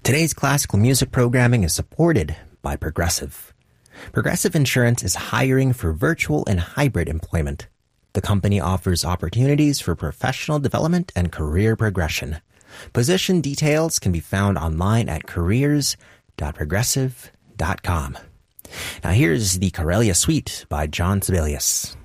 Today's classical music programming is supported by Progressive. Progressive Insurance is hiring for virtual and hybrid employment. The company offers opportunities for professional development and career progression. Position details can be found online at careers.progressive.com. Now here's the Karelia Suite by John Sibelius.